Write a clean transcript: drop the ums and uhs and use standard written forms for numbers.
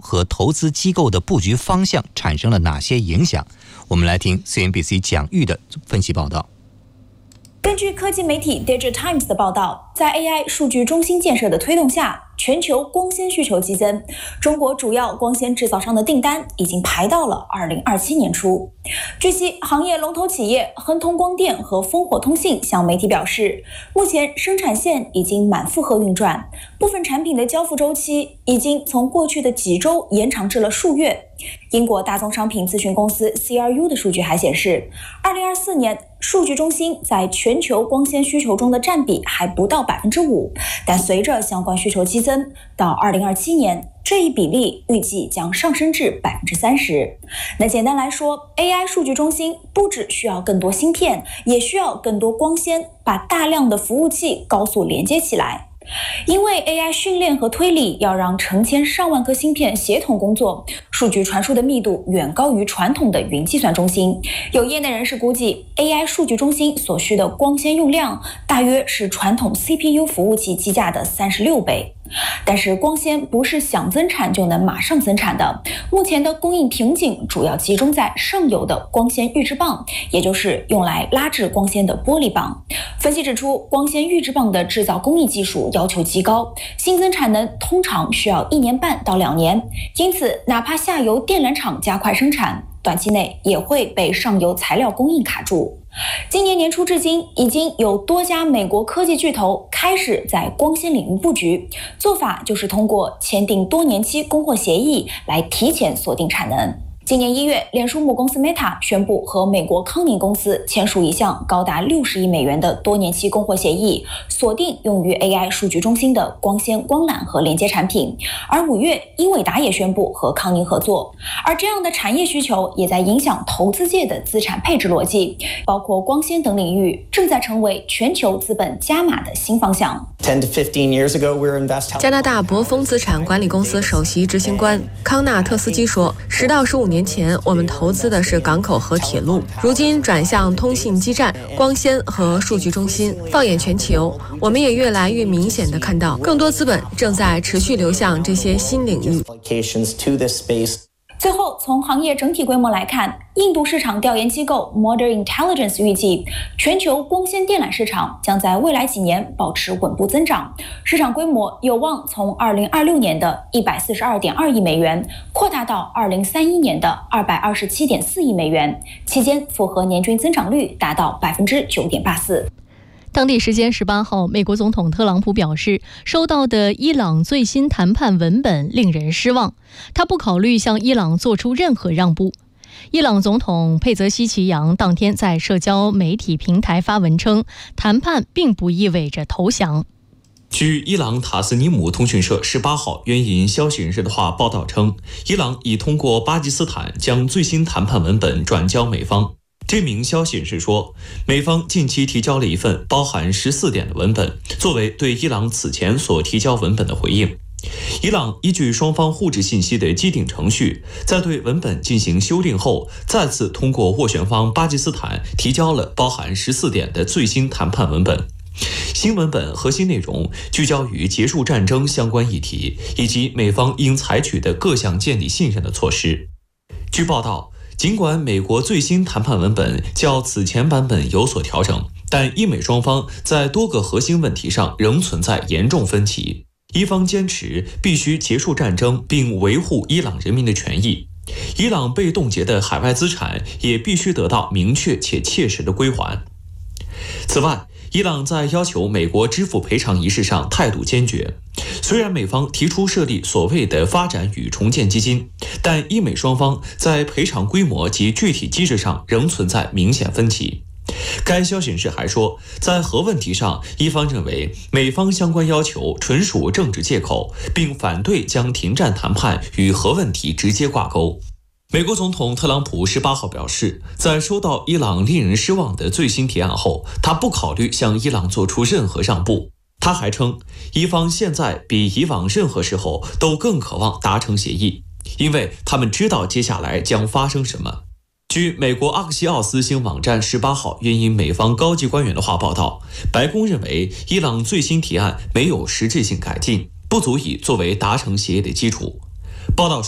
和投资机构的布局方向产生了哪些影响？我们来听 CNBC 蒋玉的分析报道。 根据科技媒体 Digital Times 的报道，在 AI 数据中心建设的推动下，全球光纤需求激增，中国主要光纤制造商的订单已经排到了2027年初。据悉，行业龙头企业亨通光电和烽火通信向媒体表示，目前生产线已经满负荷运转，部分产品的交付周期已经从过去的几周延长至了数月。英国大宗商品咨询公司 CRU 的数据还显示，2024年数据中心在全球光纤需求中的占比还不到5%，但随着相关需求激增，到2027年，这一比例预计将上升至30%。那简单来说 ，AI 数据中心不只需要更多芯片，也需要更多光纤，把大量的服务器高速连接起来。因为 AI 训练和推理要让成千上万颗芯片协同工作，数据传输的密度远高于传统的云计算中心。有业内人士估计 ，AI 数据中心所需的光纤用量大约是传统 CPU 服务器机架的36倍。但是光纤不是想增产就能马上增产的，目前的供应瓶颈主要集中在上游的光纤预制棒，也就是用来拉制光纤的玻璃棒。分析指出，光纤预制棒的制造工艺技术要求极高，新增产能通常需要1年半到2年，因此哪怕下游电缆厂加快生产，短期内也会被上游材料供应卡住。今年年初至今，已经有多家美国科技巨头开始在光纤领域布局，做法就是通过签订多年期供货协议来提前锁定产能。今年1月，脸书母公司 Meta 宣布和美国康宁公司签署一项高达60亿美元的多年期供货协议，锁定用于 AI 数据中心的光纤、光缆和连接产品。而5月，英伟达也宣布和康宁合作。而这样的产业需求也在影响投资界的资产配置逻辑，包括光纤等领域正在成为全球资本加码的新方向。 加拿大博丰资产管理公司首席执行官康纳特斯基说，10到15年前，我们投资的是港口和铁路，如今转向通信基站、光纤和数据中心。放眼全球，我们也越来越明显地看到，更多资本正在持续流向这些新领域。 最后，从行业整体规模来看，印度市场调研机构 Modern Intelligence 预计，全球光纤电缆市场将在未来几年保持稳步增长，市场规模有望从2026年的142.2亿美元扩大到2031年的227.4亿美元，期间复合年均增长率达到9.84%。 当地时间18号，美国总统特朗普表示，收到的伊朗最新谈判文本令人失望，他不考虑向伊朗做出任何让步。伊朗总统佩泽西奇扬当天在社交媒体平台发文称，谈判并不意味着投降。 据伊朗塔斯尼姆通讯社18号援引消息人士的话报道称，伊朗已通过巴基斯坦将最新谈判文本转交美方。这名消息人士说，美方近期提交了一份包含14点的文本，作为对伊朗此前所提交文本的回应。伊朗依据双方互致信息的既定程序，在对文本进行修订后，再次通过斡旋方巴基斯坦提交了包含14点的最新谈判文本。新文本核心内容聚焦于结束战争相关议题，以及美方应采取的各项建立信任的措施。据报道，尽管美国最新谈判文本较此前版本有所调整，但伊美双方在多个核心问题上仍存在严重分歧。一方坚持必须结束战争并维护伊朗人民的权益，伊朗被冻结的海外资产也必须得到明确且切实的归还。此外，伊朗在要求美国支付赔偿一事上态度坚决。虽然美方提出设立所谓的发展与重建基金，但伊美双方在赔偿规模及具体机制上仍存在明显分歧。该消息人士还说，在核问题上，伊方认为美方相关要求纯属政治借口，并反对将停战谈判与核问题直接挂钩。美国总统特朗普18号表示，在收到伊朗令人失望的最新提案后，他不考虑向伊朗做出任何让步。他还称，伊方现在比以往任何时候都更渴望达成协议，因为他们知道接下来将发生什么。据美国阿克西奥斯星网站18号援引美方高级官员的话报道，白宫认为伊朗最新提案没有实质性改进，不足以作为达成协议的基础。报道说